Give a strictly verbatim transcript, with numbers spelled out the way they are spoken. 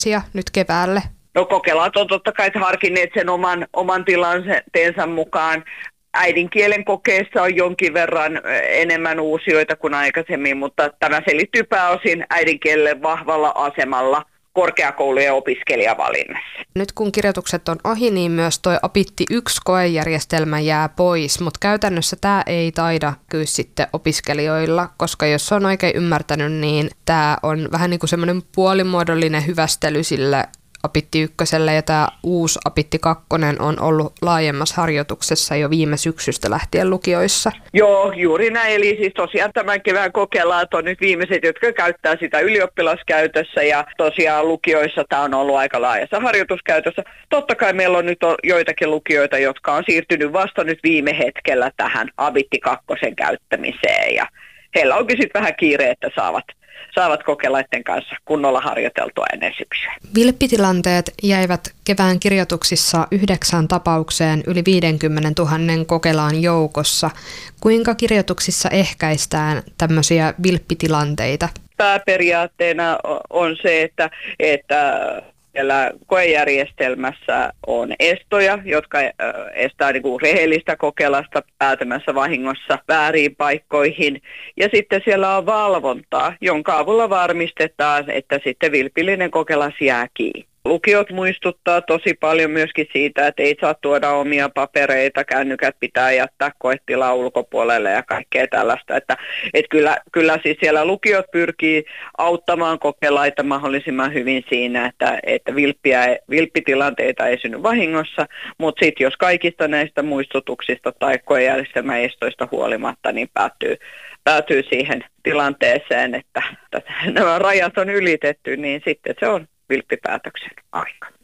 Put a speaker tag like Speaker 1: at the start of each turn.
Speaker 1: nyt keväälle?
Speaker 2: No kokelaat on totta kai harkinneet sen oman, oman tilanteensa mukaan. Äidinkielen kokeessa on jonkin verran enemmän uusioita kuin aikaisemmin, mutta tämä selittyy pääosin äidinkielelle vahvalla asemalla korkeakoulujen opiskelijavalinnassa.
Speaker 1: Nyt kun kirjoitukset on ohi, niin myös tuo Abitti yksi -koejärjestelmä jää pois, mutta käytännössä tämä ei taida kyllä sitten opiskelijoilla, koska jos on oikein ymmärtänyt, niin tämä on vähän niin kuin semmoinen puolimuodollinen hyvästely sille Abitti ykköselle, ja tämä uusi Abitti kakkonen on ollut laajemmassa harjoituksessa jo viime syksystä lähtien lukioissa.
Speaker 2: Joo, juuri näin. Eli siis tosiaan tämän kevään kokelaat on nyt viimeiset, jotka käyttää sitä ylioppilaskäytössä, ja tosiaan lukioissa tämä on ollut aika laajassa harjoituskäytössä. Totta kai meillä on nyt joitakin lukioita, jotka on siirtynyt vasta nyt viime hetkellä tähän Abitti kakkosen käyttämiseen, ja heillä onkin sitten vähän kiire, että saavat saavat kokelaiden kanssa kunnolla harjoiteltua ennen syksyä.
Speaker 1: Vilppitilanteet jäivät kevään kirjoituksissa yhdeksään tapaukseen yli viisikymmentätuhatta kokelaan joukossa. Kuinka kirjoituksissa ehkäistään tämmöisiä vilppitilanteita?
Speaker 2: Pääperiaatteena on se, että, että siellä koejärjestelmässä on estoja, jotka estää niin kuin rehellistä kokelasta päätymässä vahingossa vääriin paikkoihin. Ja sitten siellä on valvontaa, jonka avulla varmistetaan, että sitten vilpillinen kokelas jää kiinni. Lukiot muistuttaa tosi paljon myöskin siitä, että ei saa tuoda omia papereita, kännykät pitää jättää koetilaa ulkopuolelle ja kaikkea tällaista. Että, että kyllä, kyllä siis siellä lukiot pyrkii auttamaan kokelaita mahdollisimman hyvin siinä, että, että vilppiä, vilppitilanteita ei synny vahingossa, mutta sitten jos kaikista näistä muistutuksista tai koejärjestelmän estoista huolimatta, niin päätyy, päätyy siihen tilanteeseen, että, että nämä rajat on ylitetty, niin sitten se on vilppipäätöksen aika.